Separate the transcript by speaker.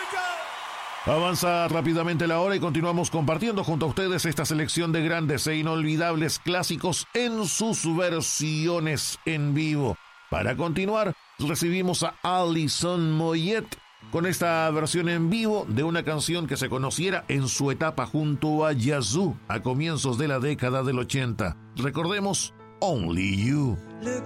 Speaker 1: Avanza rápidamente la hora y continuamos compartiendo junto a ustedes esta selección de grandes e inolvidables clásicos en sus versiones en vivo. Para continuar, recibimos a Alison Moyet con esta versión en vivo de una canción que se conociera en su etapa junto a Yazoo a comienzos de la década del 80. Recordemos Only You.